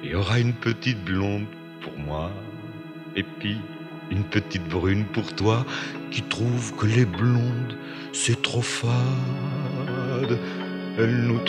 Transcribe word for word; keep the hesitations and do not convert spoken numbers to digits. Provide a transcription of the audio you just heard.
Il y aura une petite blonde pour moi, et puis une petite brune pour toi, qui trouve que les blondes, c'est trop fade. Elle nous